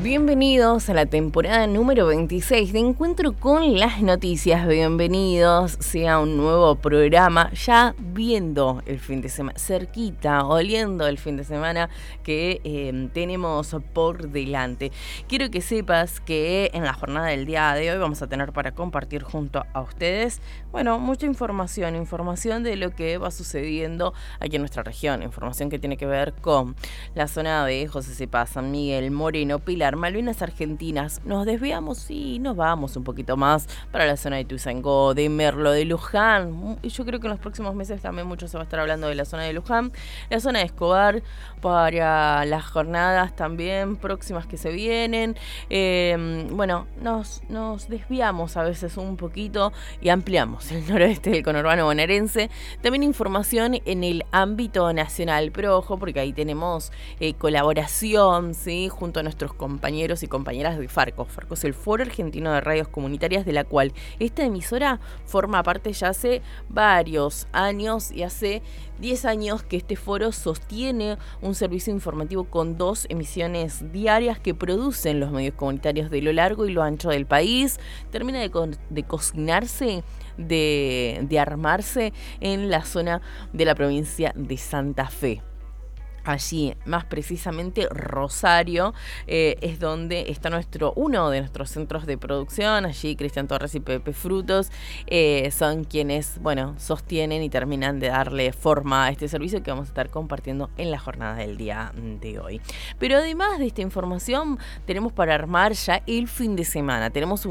Bienvenidos a la temporada número 26 de Encuentro con las Noticias. Bienvenidos sea un nuevo programa, ya viendo el fin de semana, cerquita, oliendo el fin de semana que tenemos por delante. Quiero que sepas que en la jornada del día de hoy vamos a tener para compartir junto a ustedes, mucha información de lo que va sucediendo aquí en nuestra región, información que tiene que ver con la zona de José Cepaz, San Miguel, Moreno, Pilar, Malvinas Argentinas. Nos desviamos y nos vamos un poquito más para la zona de Ituzaingó, de Merlo, de Luján. Y yo creo que en los próximos meses también mucho se va a estar hablando de la zona de Luján, la zona de Escobar, para las jornadas también próximas que se vienen. Nos desviamos a veces un poquito y ampliamos el noroeste del conurbano bonaerense. También información en el ámbito nacional, pero ojo porque ahí tenemos colaboración, ¿sí?, junto a nuestros compañeros y compañeras de Farco. Farco es el Foro Argentino de Radios Comunitarias, de la cual esta emisora forma parte ya hace varios años, y hace 10 años que este foro sostiene un servicio informativo con 2 emisiones diarias que producen los medios comunitarios de lo largo y lo ancho del país. Termina de cocinarse, de armarse en la zona de la provincia de Santa Fe. Allí, más precisamente Rosario, es donde está uno de nuestros centros de producción. Allí Cristian Torres y Pepe Frutos son quienes, sostienen y terminan de darle forma a este servicio que vamos a estar compartiendo en la jornada del día de hoy. Pero además de esta información, tenemos para armar ya el fin de semana. Tenemos